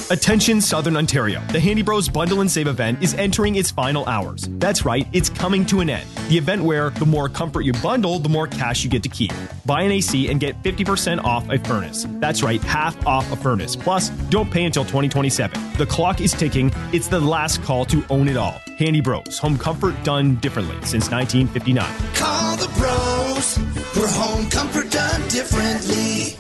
Attention Southern Ontario. The Handy Bros Bundle and Save event is entering its final hours. That's right, it's coming to an end. The event where the more comfort you bundle, the more cash you get to keep. Buy an AC and get 50% off a furnace. That's right, half off a furnace. Plus, don't pay until 2027. The clock is ticking. It's the last call to own it all. Handy Bros. Home comfort done differently since 1959. Call the bros for home comfort done differently.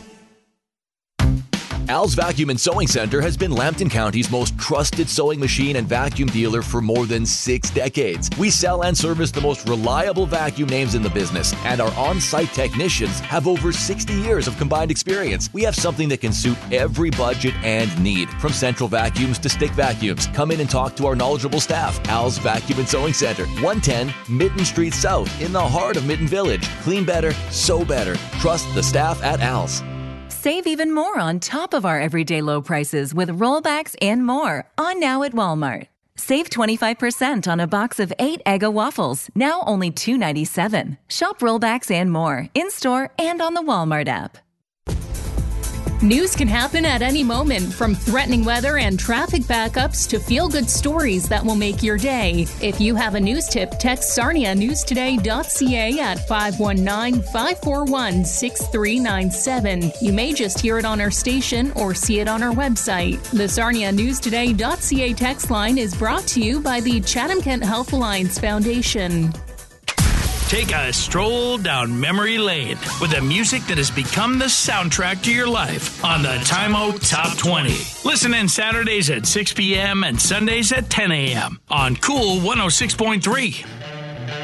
Al's Vacuum and Sewing Center has been Lambton County's most trusted sewing machine and vacuum dealer for more than 6 decades. We sell and service the most reliable vacuum names in the business, and our on-site technicians have over 60 years of combined experience. We have something that can suit every budget and need, from central vacuums to stick vacuums. Come in and talk to our knowledgeable staff. Al's Vacuum and Sewing Center, 110 Mitten Street South, in the heart of Mitten Village. Clean better, sew better. Trust the staff at Al's. Save even more on top of our everyday low prices with rollbacks and more on now at Walmart. Save 25% on a box of 8 Eggo waffles, now only $2.97. Shop rollbacks and more in-store and on the Walmart app. News can happen at any moment, from threatening weather and traffic backups to feel-good stories that will make your day. If you have a news tip, text sarnianewstoday.ca at 519-541-6397. You may just hear it on our station or see it on our website. The sarnianewstoday.ca text line is brought to you by the Chatham-Kent Health Alliance Foundation. Take a stroll down memory lane with the music that has become the soundtrack to your life on the Time Out Top 20. Listen in Saturdays at 6 p.m. and Sundays at 10 a.m. on Cool 106.3.